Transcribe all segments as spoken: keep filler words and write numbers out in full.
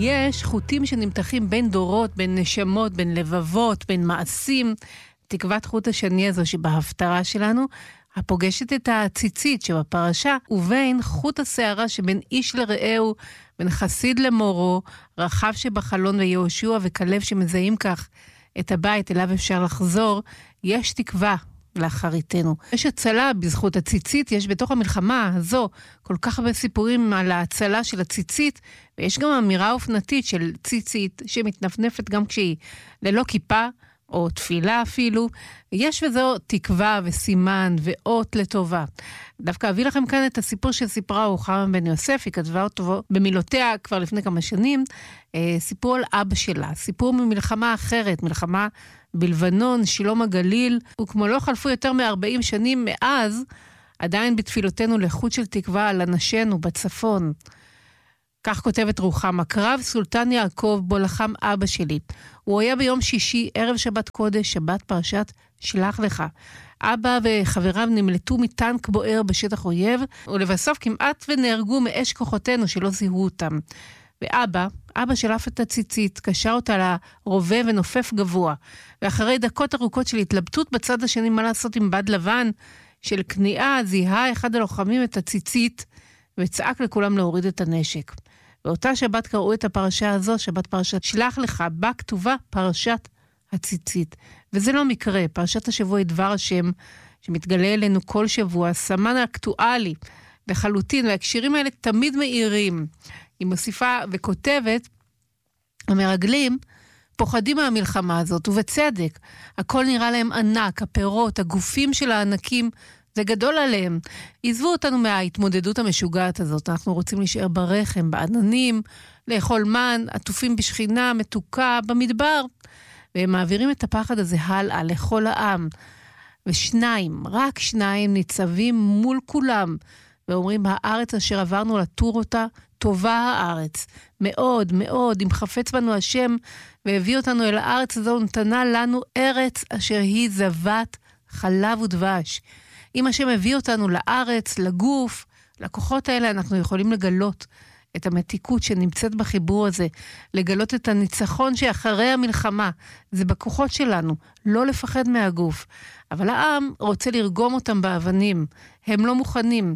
יש חוטים שנמתחים בין דורות, בין נשמות, בין לבבות, בין מעשים. תקוות חוט השני הזו שבהפטרה שלנו, הפוגשת את הציצית שבפרשה, ובין חוט השערה שבין איש לרעהו, בין חסיד למורו, רחב שבחלון ויהושע וכלב שמזהים כך את הבית אליו אפשר לחזור, יש תקווה לאחריתנו. יש הצלה בזכות הציצית, יש בתוך המלחמה הזו כל כך הרבה סיפורים על ההצלה של הציצית, ויש גם אמירה אופנתית של ציצית שמתנפנפת גם כשהיא ללא כיפה, או תפילה אפילו. יש וזו תקווה וסימן ואות לטובה. דווקא אביא לכם כאן את הסיפור שסיפרה רוחמה בן יוסף, היא כתבה אותו במילותיה כבר לפני כמה שנים, סיפור על אבא שלה, סיפור ממלחמה אחרת, מלחמה בלבנון, שלום הגליל, וכמו לא חלפו יותר מ-ארבעים שנים מאז, עדיין בתפילותינו לחוט של תקווה על אנשינו בצפון. כך כותבת רוחמה, קרב סולטן יעקב בו לחם אבא שלי. הוא היה ביום שישי, ערב שבת קודש, שבת פרשת שלח לך. אבא וחבריו נמלטו מטנק בוער בשטח אויב, ולבסוף כמעט ונהרגו מאש כוחותינו שלא זיהו אותם. ואבא, אבא שלף את הציצית, קשר אותה לרובה ונופף גבוה. ואחרי דקות ארוכות של התלבטות בצד השני מה לעשות עם בד לבן של כניעה, זיהה אחד הלוחמים את הציצית, וצעק לכולם להוריד את הנשק. באותה שבת קראו את הפרשה הזו, שבת פרשת שלח לך, בה כתובה פרשת הציצית. וזה לא מקרה, פרשת השבוע היא דבר השם, שמתגלה אלינו כל שבוע, סמן אקטואלי לחלוטין, והקשירים האלה תמיד מאירים. היא מוסיפה וכותבת, המרגלים פוחדים מהמלחמה הזאת, ובצדק. הכל נראה להם ענק, הפירות, הגופים של הענקים, זה גדול עליהם. עזבו אותנו מההתמודדות המשוגעת הזאת. אנחנו רוצים להישאר ברחם, בעננים, לאכול מן, עטופים בשכינה, מתוקה, במדבר. והם מעבירים את הפחד הזה הלאה, לכל העם. ושניים, רק שניים ניצבים מול כולם, ואומרים, הארץ אשר עברנו לתור אותה, טובה הארץ. מאוד, מאוד, אם חפץ בנו השם, והביא אותנו אל הארץ הזו, נתנה לנו ארץ אשר היא זבת חלב ודבש. אם השם הביא אותנו לארץ, לגוף, לכוחות האלה, אנחנו יכולים לגלות את המתיקות שנמצאת בחיבור הזה, לגלות את הניצחון שאחרי המלחמה, זה בכוחות שלנו, לא לפחד מהגוף. אבל העם רוצה לרגום אותם באבנים, הם לא מוכנים.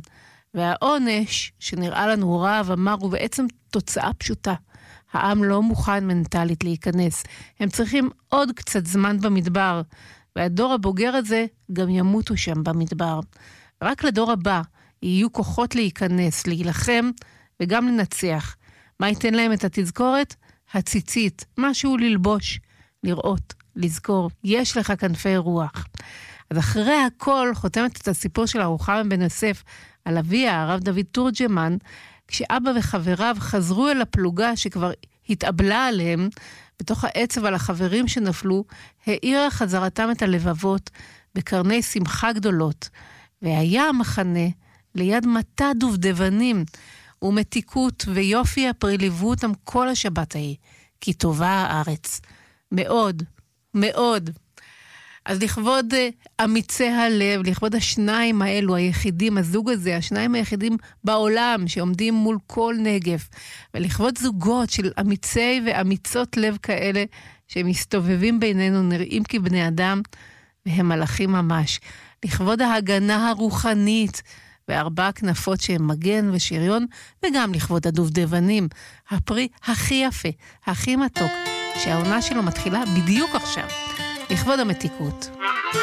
והעונש שנראה לנו רע ומר הוא בעצם תוצאה פשוטה. העם לא מוכן מנטלית להיכנס. הם צריכים עוד קצת זמן במדבר, והדור הבוגר הזה גם ימותו שם במדבר. רק לדור הבא יהיו כוחות להיכנס, להילחם וגם לנצח. מה ייתן להם את התזכורת? הציצית, משהו ללבוש, לראות, לזכור. יש לך כנפי רוח. אז אחרי הכל חותמת את הסיפור של רוחמה בן יוסף על אביה, הרב דוד תורג'מן, כשאבא וחבריו חזרו אל הפלוגה שכבר התאבלה עליהם, בתוך העצב על החברים שנפלו, העירה חזרתם את הלבבות בקרני שמחה גדולות. והיה המחנה ליד מטע דובדבנים, ומתיקות ויופי הפרי ליוו אותם כל השבת ההיא, כי טובה הארץ. מאוד, מאוד. אז לכבוד אמיצי הלב, לכבוד השניים האלו, היחידים, הזוג הזה, השניים היחידים בעולם שעומדים מול כל נגף, ולכבוד זוגות של אמיצי ואמיצות לב כאלה, שמסתובבים בינינו, נראים כבני אדם, והם מלאכים ממש. לכבוד ההגנה הרוחנית, וארבע כנפות שהם מגן ושריון, וגם לכבוד הדובדבנים, הפרי הכי יפה, הכי מתוק, שהעונה שלו מתחילה בדיוק עכשיו. לכבוד המתיקות.